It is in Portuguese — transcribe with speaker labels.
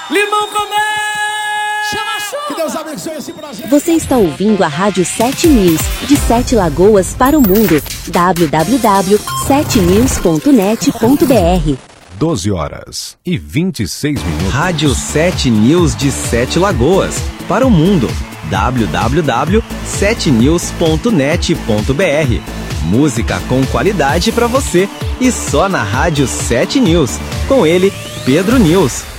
Speaker 1: Limão com mel!
Speaker 2: Chama a chuva!
Speaker 3: Que Deus abençoe esse projeto.
Speaker 4: Você está ouvindo a Rádio 7 News, de 7 Lagoas para o mundo. www.7news.net.br
Speaker 5: 12h26.
Speaker 6: Rádio 7 News de 7 Lagoas para o mundo. www.7news.net.br Música com qualidade para você e só na Rádio 7 News. Com ele, Pedro News.